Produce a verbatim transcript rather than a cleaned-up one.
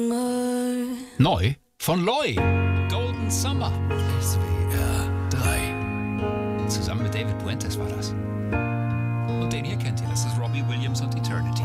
Neu von Loy. Golden Summer. S W R drei. Zusammen mit David Puentes war das. Und den hier kennt ihr, das ist Robbie Williams und Eternity.